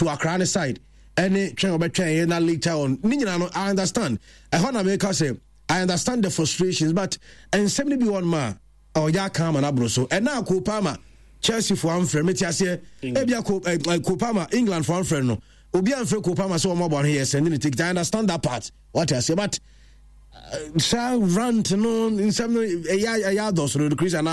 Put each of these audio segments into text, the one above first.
to Accra side. Any train over train na later on. I understand. I want to make us say I understand the frustrations, but and 71 ma or ya come and abroso. And now Kopama Chelsea for one friend, Metiasia, Ebia Kopama England for one friend. No, Obi and Frank Kopama so more here sending it. I understand that part. What I say, but shall run to know in some a yard or so the Christian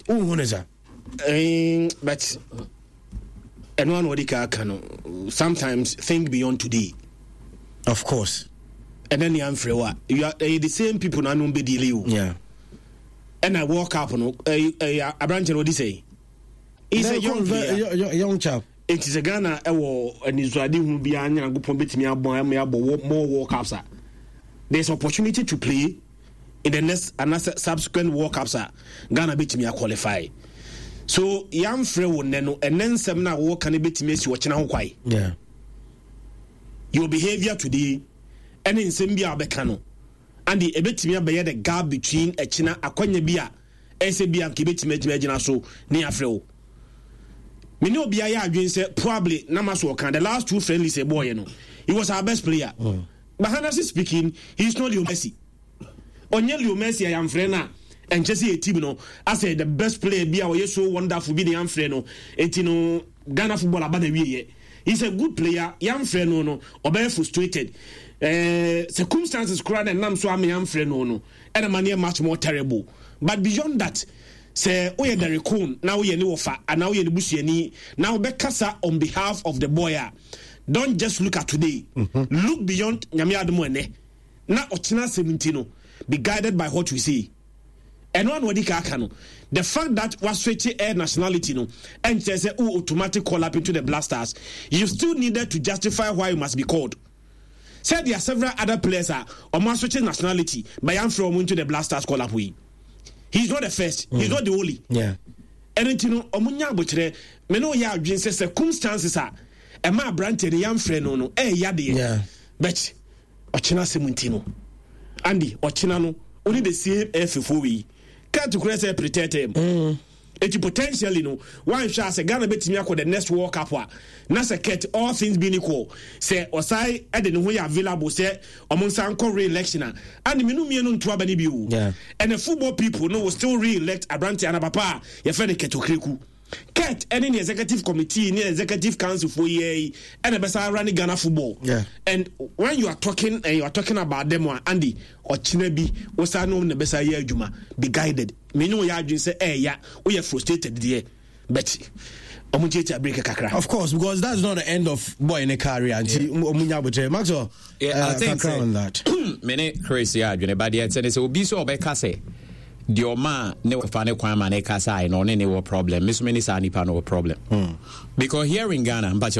but and one what sometimes think beyond today. Of course. And then you are the same people now no be deal you. Yeah. And I walk up on a branch and what he say? He's a young chap. It is a Ghana and Israeli who be an and go put me more World Cups. There's opportunity to play in the next and subsequent World Cups. Ghana beat me a qualify. So young friend will neno and then some now work can beat me watching how quite. Yeah. Your behavior today and in Sembia Becano. And the ebetimia be the gap between a China, a Quanya SAB and Kibet so near Fro. Mino Bia Green said probably Namaswokan, the last two friendly say boy, you know. He was our best player. But honestly speaking, he's not Leo Messi. Onye Leo Messi, I am friend and Jesse Tibino. I said the best player be our so wonderful be the young friend. Etino Ghana football about the year. He's a good player, young friend no, or very frustrated. Circumstances crowd and nam so am young friend no, and a man much more terrible. But beyond that, say we are the recon, now we are new offer, and now we are the busiani, now Bekasa on behalf of the boy. Don't just look at today. Look beyond Nyamia Admoene. Now Ochina 17, be guided by what we see. And one wadi kakano. The fact that was switching air nationality no and say automatic call up into the Blasters, you still needed to justify why you must be called. Said there are several other players or must switching nationality by from into the Blasters call up we. He's not the first, he's not the only. Yeah. And omunya botre me no ya adwen say circumstances are e ma branch the young friend no yade. Yeah. But Ochina 17 Andy Ochina no only the same F4 we can't say protect him. It potentially no one shall say Ghana betimi akọ the next World Cup na say ket all things being equal say osai e de no available say omonsan ko re-election and me no nto abani bi o. Yeah. And the football people no will still re-elect Abrante and Papa ye fe de Ketokreku Ket any executive committee any executive council for ye and the best running Ghana football. Yeah. And when you are talking about them Andy or Chinebi was I know the best year Juma be guided. Me know ya say yeah we are frustrated there but of course, because that's not the end of boy in a career. Maxwell, I think on that. Many crazy but yet say so be so say the man never find a crime and a casa no any problem. Miss many nipa no problem. Because here in Ghana, but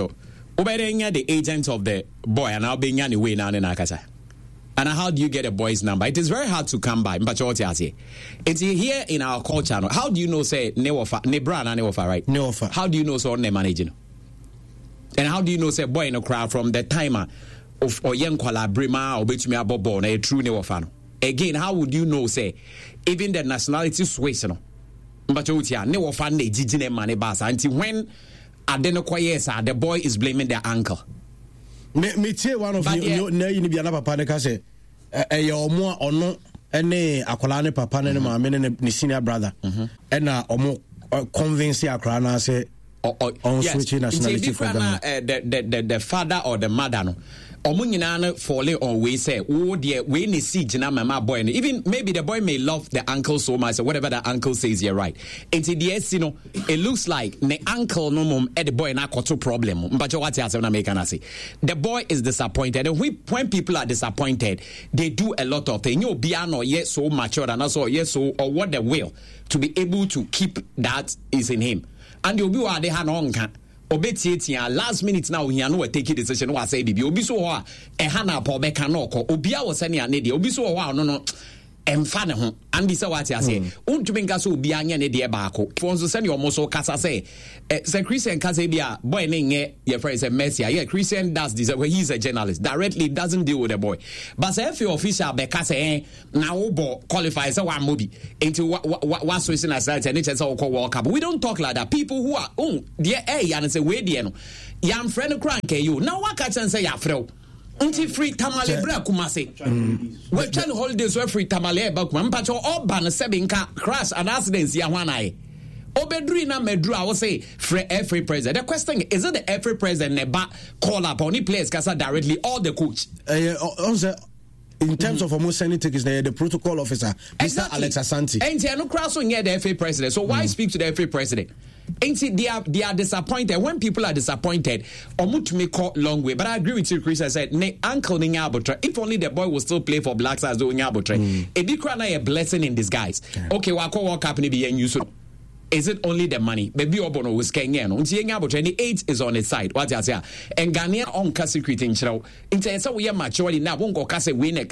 the agent of the boy and I'll be any way now in Akasa. And how do you get a boy's number? It is very hard to come by. But it's here in our culture. How do you know say Nebra and Neofa, right? Neofa. How do you know so on managing? And how do you know say boy in a crowd from the timer of or young Kuala Brima or Bitchme Abobo a true Neofano? Again, how would you know say even the nationality switch no? But Neofa ne jijine money basa until when Adenokoyesa the boy is blaming their uncle. Me tell one of you ni bi ana papa ne ka say your omo ono ene akola ne papa ne maame ne senior brother and omo convince akra na say on switching nationality for them. The father or the mother no omo nyina na falling on we say wo de we ne see gina mama boy even maybe the boy may love the uncle so much or whatever the uncle says you're right until the you know it looks like the uncle no mom and the boy na koto problem but what you na make na say the boy is disappointed and when people are disappointed they do a lot of things you be no yet so mature and also yes so or what the will to be able to keep that is in him and you be what they had on obetiatia last minute now he no take a decision was say bibi obi so ho a hana pa obeka no ko obi a wo se ne ane de obi so ho no emfa ne ho andi se what ya say untumi nka so obi anya ne de baako fonso se ne omo so kasa say se Christian kasa bia boy ne nye your friend say Messi yeah Christian does this he's a journalist directly doesn't deal with the boy but say if your official be kasa na wo bo qualify say one mobi into what switching aside and say World Cup we don't talk like that people who are there and say we there no yam friend crank you now what can say ya freo unti free tamale bra kumase we try holidays we free tamale ba kuma mpacho oba no sebinka crash and accidents ya hwanai obedru na medru I will say free president. The question is it the every president never call up on the players kasa directly or the coach in terms of almost sending tickets, the protocol officer, Mr. Alex Asante. And they are not crossing near the FA president. So why speak to the FA president? And they are disappointed. When people are disappointed, Omut may call long way. But I agree with you, Chris. I said, Uncle Ningabotre, if only the boy will still play for Black Stars doing Ningabotre, it be a blessing in disguise. Okay, walk up and be and you so. Is it only the money? Baby Obono was Kenyan. The 8 is on its side. What I say? And Ghanaian on secret in Chiro. So we are maturely now. Won't go cast a winner.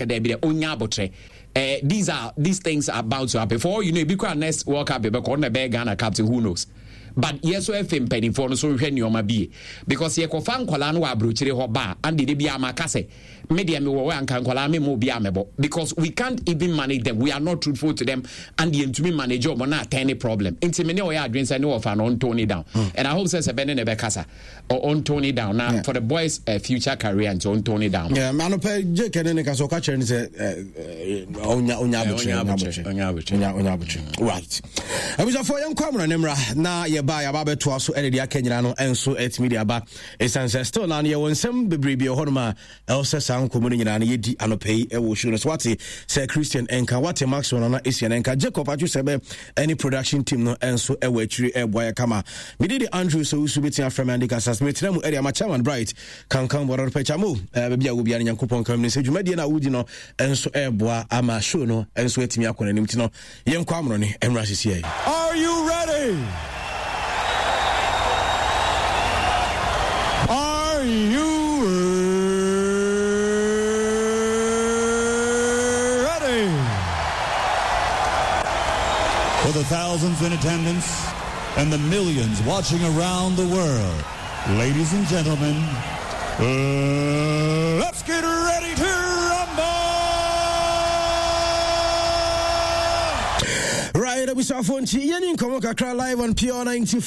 These things are about to happen. Before you know, because next World Cup, because the Ghana captain, who knows? But yes, we have been penny for so when you may be because ye ko fan kwala no abrochire ho ba and de bia makase media me wo ankan kwala me mo bia mebo because we can't even manage them. We are not truthful to them and the to me manage or not any problem. Intimate or adwin say no of an on Tony down. And I hope says a bene bekasa or on Tony down now for the boys future career and on Tony down. Yeah, man pe je kene ka so ka chere ni say onya right. Abisa for yan kwamra nemra na by Ababe to also edit the Kenyan and so at media ba essence still on your some baby honma else sound community and ye and pay a wotion swati say Christian Enka what a maximum on Asian Enka Jacob at you say any production team no and so a wetry a boy kama me did Andrew so subitia from Andika Sasmetram area my chairman bright can come what pechamu baby will be an coupon community say you made na udino and so a boy ama show no and so at me akon nimtino yen kwamroni emrasi here. Are you ready? Are you ready? For the thousands in attendance and the millions watching around the world, ladies and gentlemen, let's get ready to rumble! Right, we saw phone Yenin Komokakra live on Pure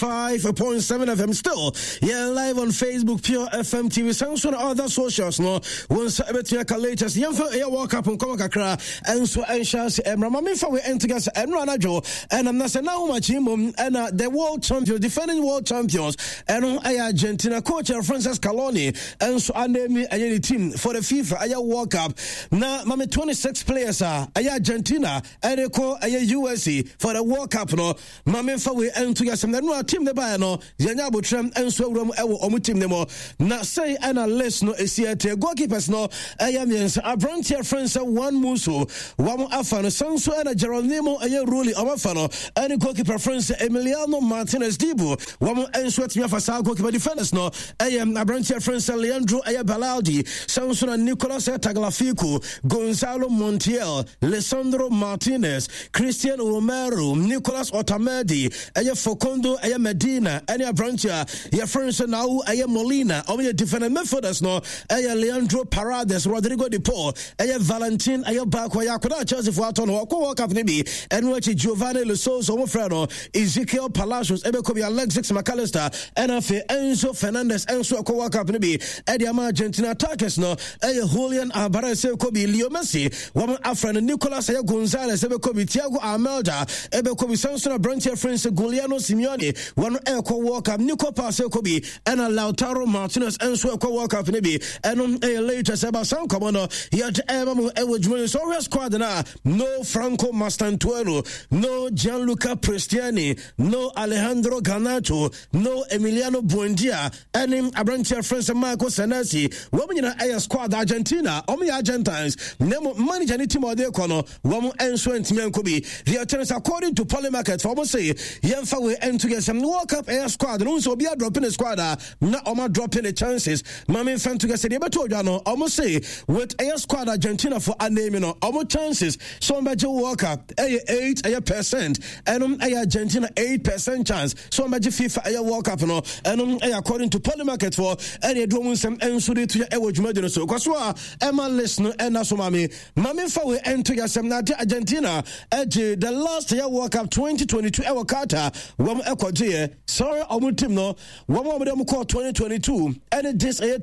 95.7 FM still. Yeah, live on Facebook, Pure FM TV, sounds on other socials. No, once I bet you latest. Young for air walk up on Komokakra and so and Shas and Ramamifa we enter us and Ranajo and I'm not saying now much and the world champions, defending world champions, and Argentina coach Francis Scaloni and so I name any team for the FIFA. I walk up now, Mami 26 players are Argentina and they call USA. For the World Cup, no, Mamma Fawe and to get no team the buy no, Yanyabo Tram and so Omu team nemo. Na say analyst no is here to goalkeepers no, Ayamians, a branch friends one Muso, one Afano, Sanso and a Geronimo, a Ruli, Amafano, and a goalkeeper friends Emiliano Martinez Dibu, one and sweat me for South goalkeeper defenders no, I am a branch friends Leandro Ayabaldi, Sanson and Nicolas Taglafico, Gonzalo Montiel, Alessandro Martinez, Christian Romero, Nicolas Otamendi, Aya Focondo, Aya Medina, Aya Brancha, Aya friends now, Aya Molina, Omia defending Methodist no, Aya Leandro Paredes, Rodrigo De Paul, Aya Valentin, Aya Bakwa, Yakuda, Joseph Watton, Walk up Nibi, and watch Giovanni Lusoso, Omofrano, Ezekiel Palacios, Ebekobi, Alexis McAllister, Enafe, Enzo Fernandez, Enzo Walk up Nibi, Ediama Argentina attackers no, Aya Julian Alvarez, Kobi, Leo Messi, woman Afran, Nicolas Aya Gonzalez, Ebekobi, Thiago Almeida, Ebekobi Samson Branch friends Giuliano Simeone, one Echo Walk up, Nico Pasekobi, and a Lautaro Martinez, and so Walk up Nibi, and a later Seba San Commono, yet Emamu Ewa so we squad now, no Franco Mastantuero, no Gianluca Prestiani, no Alejandro Garnacho, no Emiliano Buendia, and him a branch friends Marco Senesi, woman in a squad Argentina, Omi Argentines, Nemo manager Timo de Cono, woman and Swent Yankobi, the attorneys according to Polymarket, for almost say, Yanfa will end to get some walk up air squad, and also be a drop in the squad, not Oma dropping the chances. Mammy fan to get the Batoyano, almost say, with air squad Argentina for a name, you know, almost chances. So I'm Joe Walker, 8%, and Argentina 8% chance. So I'm FIFA air walk up, no, and according to Polymarket for any drones and Sudi to your average medal. So, Koswa, Emma listener, and Nasumami, Mammy Fawe and to get some Argentina, the last year World Cup 2022 ever Qatar wam ekwaje sorry omu team no wam dem call 2022 and this